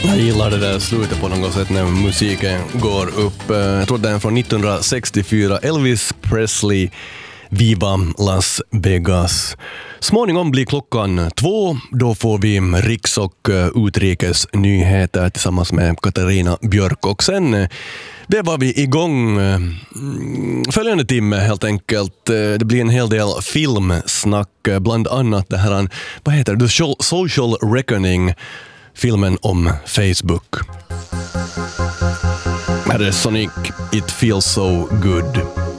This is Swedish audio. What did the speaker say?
Jag gillar det där slutet på något sätt när musiken går upp. Jag tror det är från 1964. Elvis Presley, Viva Las Vegas. Småningom blir klockan 2. Då får vi riks- och utrikes nyheter tillsammans med Katarina Björk. Och sen var vi igång följande timme helt enkelt. Det blir en hel del filmsnack. Bland annat det här, vad heter det? The Social Reckoning. Filmen om Facebook. Här är Sonic, It Feels So Good.